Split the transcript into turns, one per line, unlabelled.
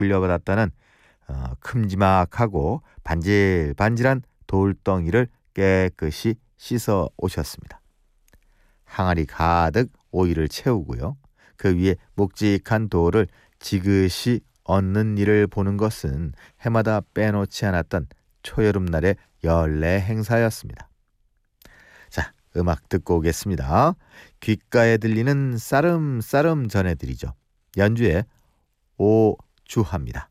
물려받았다는 큼지막하고 반질반질한 돌덩이를 깨끗이 씻어 오셨습니다. 항아리 가득 오이를 채우고요. 그 위에 묵직한 돌을 지그시 얹는 일을 보는 것은 해마다 빼놓지 않았던 초여름날의 연례 행사였습니다. 자, 음악 듣고 오겠습니다. 귓가에 들리는 싸름싸름 전해드리죠. 연주의 오주합니다.